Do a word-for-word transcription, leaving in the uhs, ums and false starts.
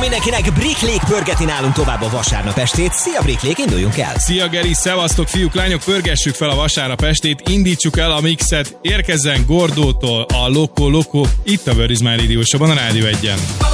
mindenkinek, Bricklék pörgeti nálunk tovább a vasárnap estét. Szia Bricklék, induljunk el! Szia Geri, szevasztok fiúk, lányok, pörgessük fel a vasárnap estét, indítsuk el a mixet, érkezzen Gordótól a Loco Loco, itt a Where is My Radio Show-ban, a Rádió egyen.